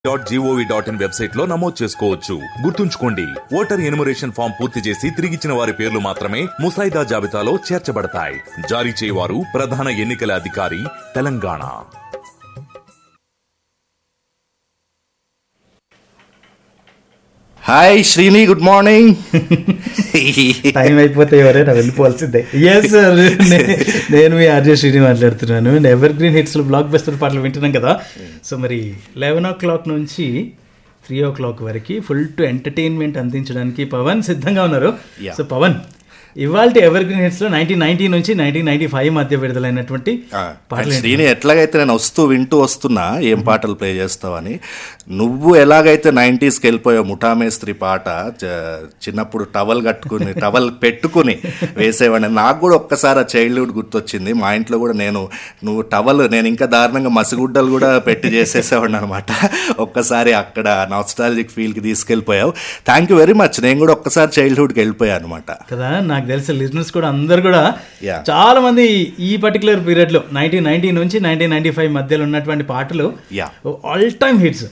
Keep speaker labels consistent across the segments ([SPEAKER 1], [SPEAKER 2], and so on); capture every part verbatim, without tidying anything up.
[SPEAKER 1] Dot GOV dot in website లో నమోదు చేసుకోవచ్చు. గుర్తుంచుకోండి, ఓటర్ ఎన్యుమరేషన్ ఫామ్ పూర్తి చేసి తిరిగిచ్చిన వారి పేర్లు మాత్రమే ముసాయిదా జాబితాలో చేర్చబడతాయి. జారీ చేయవారు ప్రధాన ఎన్నికల అధికారి, Telangana.
[SPEAKER 2] Hi Srini, good morning.
[SPEAKER 3] Time అయిపోతే ఎవరైనా వెళ్ళిపోవాల్సిందే. ఎస్ సార్, నేను మీ ఆర్జే శ్రీని మాట్లాడుతున్నాను. ఎవర్ గ్రీన్ హిట్స్లో బ్లాక్ బస్టర్ పాటలు వింటున్నాం కదా. సో మరి లెవెన్ ఓ క్లాక్ నుంచి త్రీ ఓ క్లాక్ వరకు ఫుల్ టు ఎంటర్టైన్మెంట్ అందించడానికి పవన్ సిద్ధంగా ఉన్నారు. సో పవన్, ఇవాళ ఎవర్ గ్రీన్ హిట్స్ లో నైన్టీన్ నైన్టీ నుంచి నైన్టీన్ నైన్టీ ఫైవ్ మధ్య విడుదలైనటువంటి పాటలు.
[SPEAKER 2] శ్రీని, ఎట్లాగైతే నేను వస్తూ వింటూ వస్తున్నా ఏం పాటలు ప్లే చేస్తావని, నువ్వు ఎలాగైతే నైంటీస్కి వెళ్ళిపోయావు. ముఠామేస్త్రి పాట చిన్నప్పుడు టవల్ కట్టుకుని టవల్ పెట్టుకుని వేసేవాడిని. నాకు కూడా ఒక్కసారి ఆ చైల్డ్హుడ్ గుర్తొచ్చింది. మా ఇంట్లో కూడా నేను నువ్వు టవల్ నేను ఇంకా దారుణంగా మసిగుడ్డలు కూడా పెట్టి చేసేసేవాడిని అనమాట. ఒక్కసారి అక్కడ nostalgic ఫీల్కి తీసుకెళ్ళిపోయావు. Thank you very much. నేను కూడా ఒక్కసారి చైల్డ్హుడ్కి వెళ్ళిపోయాను అనమాట
[SPEAKER 3] కదా. నాకు తెలిసిన లిజనర్స్ కూడా అందరు కూడా చాలా మంది ఈ పర్టికులర్ పీరియడ్ లో నైన్టీన్ నైన్టీ నుంచి నైన్టీన్ నైన్టీ ఫైవ్ మధ్యలో ఉన్నటువంటి పాటలు all time hits.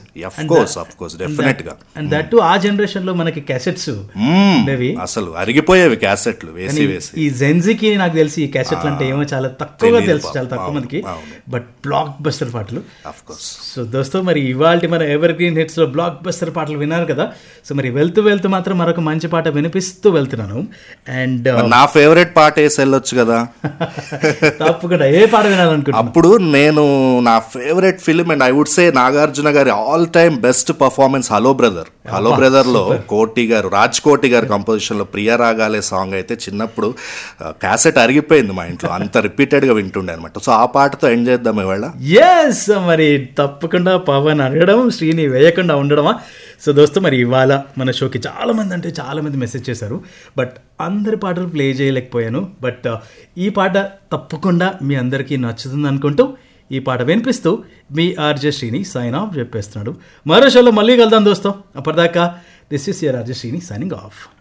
[SPEAKER 3] And that to ఆ జనరేషన్ లో మనకి క్యాసెట్స్ ఉండేవి,
[SPEAKER 2] అసలు అరిగిపోయేవి క్యాసెట్లు వేసి వేసి.
[SPEAKER 3] ఈ జెన్జీకి నాకు తెలిసి ఈ క్యాసెట్లు అంటే ఏమో చాలా తక్కువగా తెలుసు, చాలా తక్కువ మందికి. బట్ బ్లాక్ బస్టర్ పాటలు. సో దోస్తో, మరి ఇవాళ మన ఎవర్ గ్రీన్ హిట్స్ లో బ్లాక్ బస్టర్ పాటలు విన్నారు కదా. సో మరి వెళ్తూ వెళ్తూ మాత్రం మరొక మంచి పాట వినిపిస్తూ వెళ్తున్నాను. అండ్
[SPEAKER 2] నా ఫేవరెట్ పాట వేసి వెళ్ళొచ్చు కదా.
[SPEAKER 3] తప్పకుండా ఏ పాట వినాలనుకుంటున్నా.
[SPEAKER 2] అప్పుడు నేను నా favourite film and I would say Nagarjuna గారి all time best performance hello brother. Hello brother లో కోటి గారు, రాజ్ కోటి గారు కంపోజిషన్ లో ప్రియ రాగాలే సాంగ్ అయితే చిన్నప్పుడు క్యాసెట్ అరిగిపోయింది మా ఇంట్లో, అంత రిపీటెడ్ గా వింటుండే అనమాట. సో ఆ పాటతో ఎండ్ చేద్దాం ఇవాళ.
[SPEAKER 3] ఎస్, మరి తప్పకుండా పవన్ అడగడం, శ్రీని వేయకుండా ఉండడమా. సో దోస్తు, మరి ఇవాళ మన షోకి చాలా మంది అంటే చాలా మంది మెసేజ్ చేశారు. బట్ అందరి పాటలు ప్లే చేయలేకపోయాను. బట్ ఈ పాట తప్పకుండా మీ అందరికీ నచ్చుతుంది అనుకుంటూ ఈ పాట వినిపిస్తూ మీ ఆర్జే శ్రీని సైన్ ఆఫ్ చెప్పేస్తున్నాడు. మరో షోలో మళ్ళీ కలుద్దాం దోస్తాం. అప్పటిదాకా this is your RJ Srini signing off.